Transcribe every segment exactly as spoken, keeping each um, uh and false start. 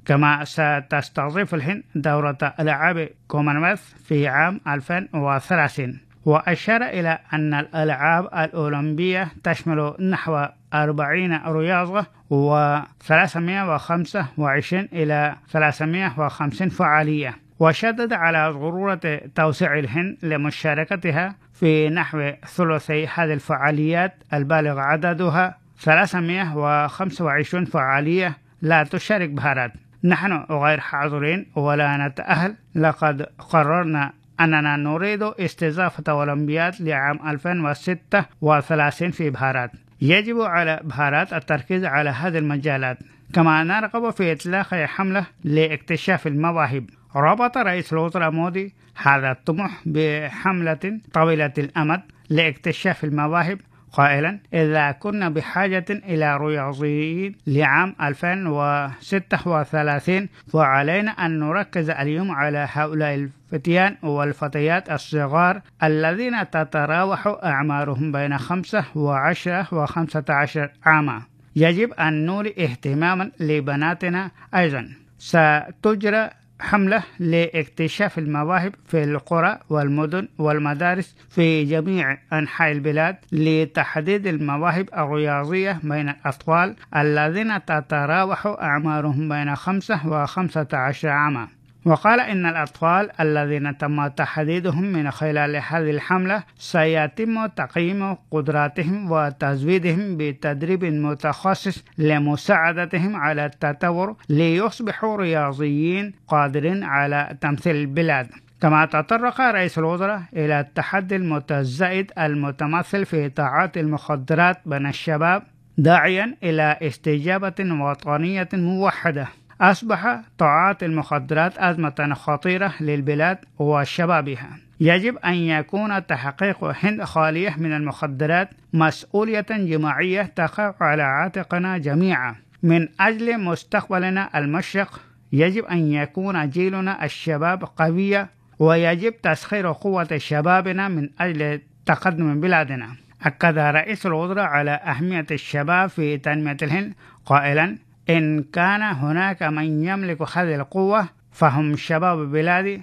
كما ستستضيف الهند دورة ألعاب كومنولث في عام ألفين وثلاثين. وأشار إلى أن الألعاب الأولمبية تشمل نحو أربعين رياضة وثلاثمائة وخمسة وعشرين إلى ثلاثمائة وخمسين فعالية، وشدد على ضرورة توسيع الهند لمشاركتها في نحو ثلثي هذه الفعاليات البالغ عددها ثلاثمائة وخمسة وعشرين فعالية لا تشارك بهارات. نحن غير حاضرين ولا نتأهل. لقد قررنا أننا نريد استضافة أولمبياد لعام ألفين وستة وثلاثين في بهارات. يجب على بهارات التركيز على هذه المجالات. كما نرغب في إطلاق حملة لاكتشاف المواهب. ربط رئيس الوزراء مودي هذا الطموح بحملة طويلة الأمد لاكتشاف المواهب، قائلا: إذا كنا بحاجة إلى رياضيين لعام ألفين وستة وثلاثين فعلينا أن نركز اليوم على هؤلاء الفتيان والفتيات الصغار الذين تتراوح أعمارهم بين خمسة وعشرة وخمسة عشر عاما. يجب أن نولي اهتماما لبناتنا. أيضا ستجرى حملة لاكتشاف المواهب في القرى والمدن والمدارس في جميع أنحاء البلاد لتحديد المواهب الرياضية بين الأطفال الذين تتراوح أعمارهم بين خمسة وخمسة عشر عاما. وقال إن الأطفال الذين تم تحديدهم من خلال هذه الحملة سيتم تقييم قدراتهم وتزويدهم بتدريب متخصص لمساعدتهم على التطور ليصبحوا رياضيين قادرين على تمثيل البلاد. كما تطرق رئيس الوزراء إلى التحدي المتزايد المتمثل في تعاطي المخدرات بين الشباب، داعيا إلى استجابة وطنية موحدة. أصبح تعاطي المخدرات أزمة خطيرة للبلاد وشبابها. يجب أن يكون تحقيق هند خالية من المخدرات مسؤولية جماعية تقع على عاتقنا جميعا. من أجل مستقبلنا المشرق يجب أن يكون جيلنا الشباب قوية، ويجب تسخير قوة شبابنا من أجل تقدم بلادنا. أكد رئيس الوزراء على أهمية الشباب في تنمية الهند، قائلا: إن كان هناك من يملك هذه القوة فهم شباب بلادي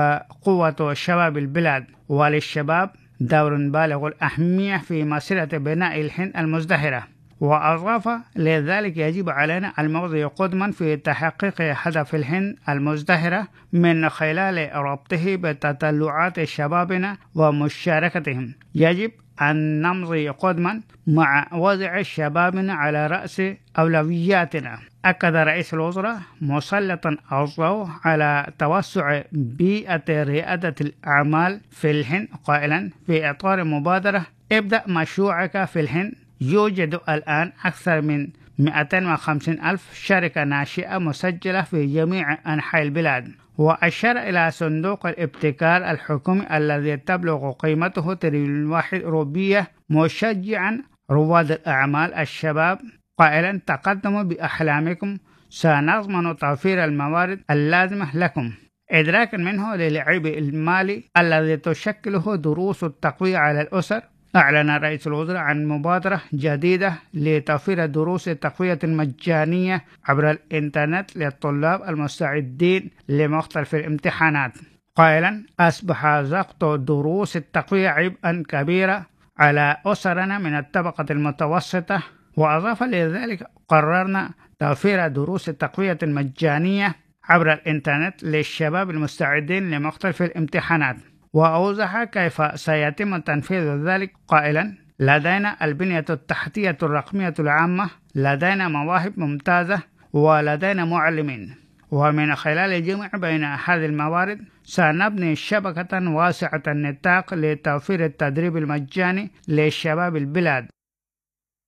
وقوة شباب البلاد، وللشباب دور بالغ الأهمية في مسيرة بناء الهند المزدهرة. وأضاف: لذلك يجب علينا المضي قدما في تحقيق هدف الهند المزدهرة من خلال ربطه بتطلعات شبابنا ومشاركتهم. يجب أن نمضي قدما مع وضع شبابنا على رأس أولوياتنا. أكد رئيس الوزراء مسلطا الضوء على توسع بيئة ريادة الأعمال في الهند، قائلا: في إطار مبادرة ابدأ مشروعك في الهند، يوجد الآن أكثر من مئتين وخمسين ألف شركة ناشئة مسجلة في جميع أنحاء البلاد. وأشار إلى صندوق الابتكار الحكومي الذي تبلغ قيمته تريليون واحد روبية، مشجعا رواد الأعمال الشباب، قائلا: تقدموا بأحلامكم، سنضمن توفير الموارد اللازمة لكم، إدراكا منه للعبء المالي الذي تشكله دروس التقوية على الأسر. أعلن رئيس الوزراء عن مبادرة جديدة لتوفير دروس التقوية مجانية عبر الإنترنت للطلاب المستعدين لمختلف الامتحانات، قائلا: أصبح ضغط دروس التقوية عبئا كبيرا على أسرنا من الطبقة المتوسطة. وأضاف لذلك: قررنا توفير دروس التقوية المجانية عبر الإنترنت للشباب المستعدين لمختلف الامتحانات. وأوضح كيف سيتم تنفيذ ذلك، قائلا: لدينا البنية التحتية الرقمية العامة، لدينا مواهب ممتازة، ولدينا معلمين، ومن خلال الجمع بين هذه الموارد سنبني شبكة واسعة النطاق لتوفير التدريب المجاني لشباب البلاد.